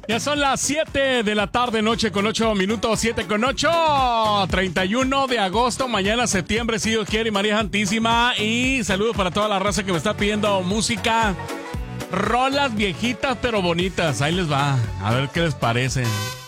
Ya son las 7 de la tarde, noche con 8 minutos, 7 con 8, 31 de agosto, mañana septiembre, si Dios quiere, y María Santísima. Y saludos para toda la raza que me está pidiendo música, rolas viejitas pero bonitas. Ahí les va, a ver qué les parece.